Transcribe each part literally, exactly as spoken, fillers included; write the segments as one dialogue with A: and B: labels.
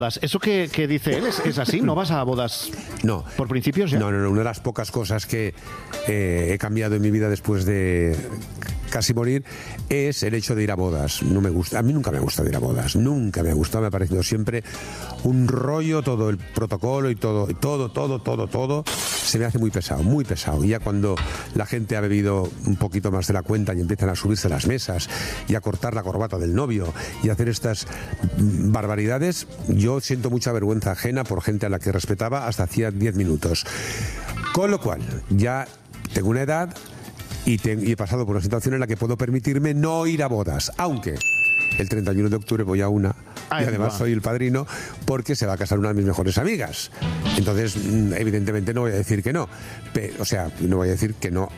A: ¿Eso que, que dice él es, es así? ¿No vas a bodas
B: no,
A: por principios ya?
B: No, no, no. Una de las pocas cosas que eh, he cambiado en mi vida después de casi morir es el hecho de ir a bodas. No me gusta. A mí nunca me ha gustado ir a bodas. Nunca me ha gustado. Me ha parecido siempre un rollo, todo el protocolo y todo, todo, todo, todo, todo. Se me hace muy pesado, muy pesado. Y ya cuando la gente ha bebido un poquito más de la cuenta y empiezan a subirse las mesas y a cortar la corbata del novio y a hacer estas barbaridades, yo siento mucha vergüenza ajena por gente a la que respetaba hasta hacía diez minutos. Con lo cual, ya tengo una edad y, te, y he pasado por una situación en la que puedo permitirme no ir a bodas, aunque el treinta y uno de octubre voy a una y además soy el padrino porque se va a casar una de mis mejores amigas. Entonces, evidentemente no voy a decir que no. Pero, o sea, no voy a decir que no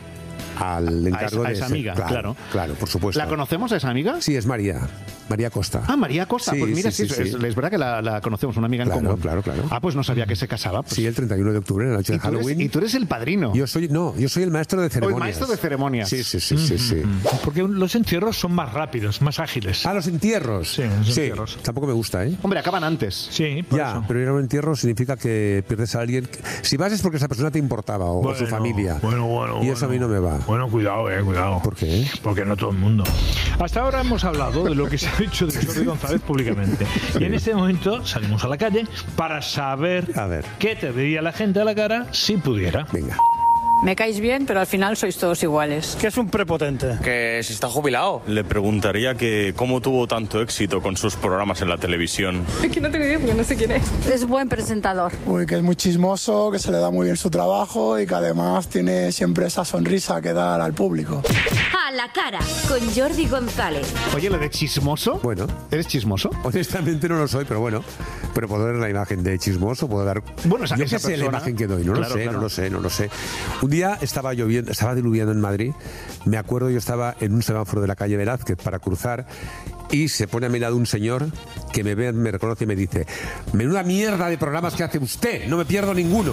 B: al encargo
A: a esa,
B: de
A: a esa
B: ese.
A: amiga,
B: claro,
A: claro.
B: Claro, por supuesto.
A: ¿La conocemos a esa amiga?
B: Sí, es María. María Costa.
A: Ah, María Costa.
B: Sí,
A: pues mira,
B: sí,
A: sí,
B: sí,
A: es,
B: sí.
A: es verdad que la, la conocemos, una amiga en
B: Claro,
A: común.
B: claro, claro.
A: Ah, pues no sabía que se casaba. Pues.
B: Sí, el treinta y uno de octubre, en la noche de Halloween.
A: Eres, y tú eres el padrino.
B: Yo soy, no, yo soy el maestro de ceremonias.
A: O el maestro de ceremonias.
B: Sí, sí, sí, sí, sí.
C: Porque los entierros son más rápidos, más ágiles.
B: Ah, los entierros.
C: Sí, los
B: sí,
C: entierros.
B: Tampoco me gusta, ¿eh?
A: Hombre, acaban antes.
C: Sí, por
B: Ya,
C: eso.
B: pero ir a un entierro significa que pierdes a alguien. Si vas es porque esa persona te importaba o,
C: Bueno,
B: o su familia.
C: Bueno, bueno,
B: y eso
C: bueno.
B: a mí no me va.
C: Bueno, cuidado, eh, cuidado.
B: ¿Por qué?
C: Porque no todo el mundo. Hasta ahora hemos hablado de lo que se ha dicho de Jordi González públicamente. Y en este momento salimos a la calle para saber
B: A ver.
C: qué te diría la gente a la cara si pudiera.
B: Venga.
D: Me caéis bien, pero al final sois todos iguales.
E: Que es un prepotente.
F: Que si está jubilado. Le preguntaría que cómo tuvo tanto éxito con sus programas en la televisión.
G: Es que no tengo idea porque no sé quién es.
D: Es buen presentador.
E: Uy, que es muy chismoso, que se le da muy bien su trabajo y que además tiene siempre esa sonrisa que dar al público.
H: A la cara, con Jordi González.
A: Oye, lo de chismoso.
B: Bueno.
A: ¿Eres chismoso?
B: Honestamente no lo soy, pero bueno. Pero puedo dar la imagen de chismoso, puedo dar...
A: Bueno, esa,
B: yo
A: esa
B: qué sé la
A: persona-
B: imagen que doy, no
A: Claro,
B: lo sé,
A: claro.
B: no lo sé, no lo sé. Un día estaba lloviendo, estaba diluviando en Madrid. Me acuerdo, yo estaba en un semáforo de la calle Velázquez para cruzar y se pone a mi lado un señor que me ve, me reconoce y me dice: menuda mierda de programas que hace usted, no me pierdo ninguno.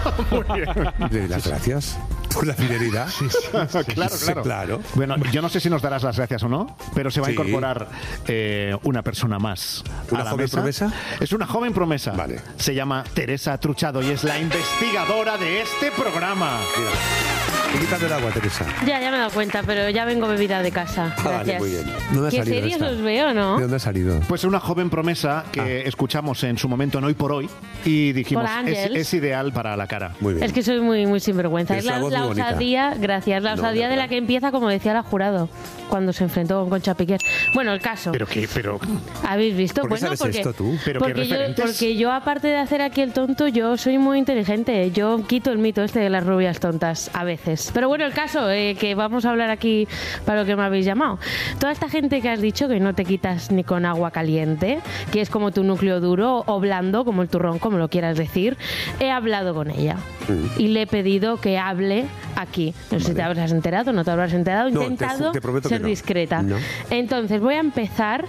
B: Le doy las gracias por la fidelidad.
A: claro,
B: Sí,
A: claro.
B: claro.
A: Bueno, yo no sé si nos darás las gracias o no, pero se va
B: Sí.
A: a incorporar eh, una persona más.
B: ¿Una
A: a la
B: joven
A: mesa.
B: promesa?
A: Es una joven promesa.
B: Vale.
A: Se llama Teresa Truchado y es la investigadora de este programa.
B: Mira, quítame el agua, Teresa.
I: Ya, ya me he dado cuenta, pero ya vengo bebida de casa.
B: Ah,
I: Gracias.
B: vale, muy bien. ¿Dónde ha
I: Qué
B: salido
I: serios
B: esta?
I: os veo, ¿no?
B: ¿De dónde ha salido?
A: Pues una joven promesa que
B: Ah.
A: escuchamos en su momento en Hoy por Hoy y dijimos
I: Hola,
A: es,
I: Ángels.
A: es ideal para la cara.
B: Muy bien.
I: Es que soy muy, muy sinvergüenza.
B: Tienes
I: Es la,
B: una voz
I: la
B: muy bonita.
I: osadía, gracias, la
B: No,
I: osadía
B: de
I: de la
B: verdad.
I: que empieza, como decía la jurado, cuando se enfrentó con Concha Piquer. Bueno, el caso.
A: Pero que, pero
I: ¿Habéis visto?
B: ¿Por qué
I: Bueno,
B: sabes
I: porque,
B: esto tú?
A: Pero qué
I: porque, yo,
A: referentes.
I: porque yo, aparte de hacer aquí el tonto, yo soy muy inteligente. Yo quito el mito este de las rubias tontas a veces. Pero bueno, el caso, eh, que vamos a hablar aquí para lo que me habéis llamado. Toda esta gente que has dicho que no te quitas ni con agua caliente, que es como tu núcleo duro o blando, como el turrón, como lo quieras decir, he hablado con ella.
B: Mm.
I: Y le he pedido que hable aquí. No sé si te habrás enterado, no te habrás enterado. He
B: No, te
I: intentado
B: ju- te prometo que
I: ser
B: no.
I: discreta.
B: No.
I: Entonces voy a empezar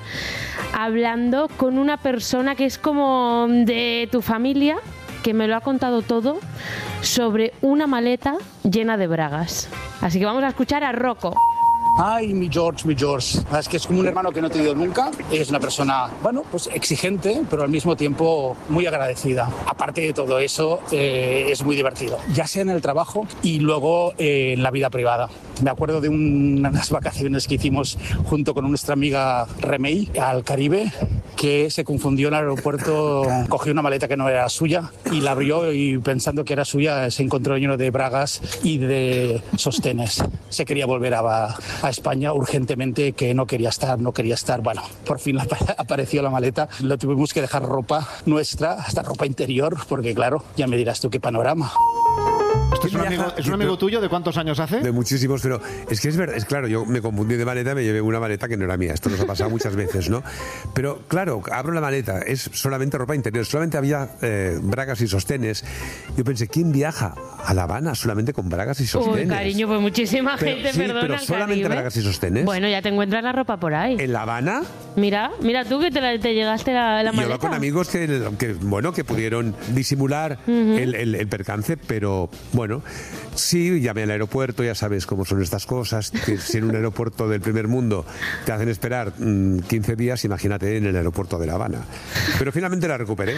I: hablando con una persona que es como de tu familia, que me lo ha contado todo sobre una maleta llena de bragas. Así que vamos a escuchar a Rocco.
J: Ay, mi George, mi George. Es que es como un hermano que no he tenido nunca. Es una persona, bueno, pues exigente, pero al mismo tiempo muy agradecida. Aparte de todo eso, eh, es muy divertido. Ya sea en el trabajo y luego eh, en la vida privada. Me acuerdo de un- unas vacaciones que hicimos junto con nuestra amiga Remey al Caribe, que se confundió en el aeropuerto, cogió una maleta que no era suya y la abrió y pensando que era suya se encontró lleno de bragas y de sostenes. Se quería volver a, a España urgentemente, que no quería estar, no quería estar. Bueno, por fin apa- apareció la maleta, lo tuvimos que dejar ropa nuestra, hasta ropa interior, porque claro, ya me dirás tú qué panorama.
A: ¿Esto es un amigo, es un amigo tuyo de cuántos años hace?
B: De muchísimos, pero es que es verdad, es claro, yo me confundí de maleta, me llevé una maleta que no era mía, esto nos ha pasado muchas veces, ¿no? Pero claro, abro la maleta, es solamente ropa interior, solamente había eh, bragas y sostenes. Yo pensé, ¿quién viaja a La Habana solamente con bragas y sostenes?
I: Uy, cariño, pues muchísima
B: Pero-
I: gente,
B: sí,
I: perdona.
B: pero
I: el
B: solamente
I: Caribe.
B: bragas y sostenes.
I: Bueno, ya te encuentras la ropa por ahí.
B: ¿En La Habana?
I: Mira, mira tú que te, la, te llegaste la, la
B: Yo
I: maleta.
B: iba con amigos que, que, bueno, que pudieron disimular uh-huh. el, el, el percance, pero bueno, sí, llamé al aeropuerto, ya sabes cómo son estas cosas, que si en un aeropuerto del primer mundo te hacen esperar mmm, quince días, imagínate en el aeropuerto de La Habana. Pero finalmente la recuperé.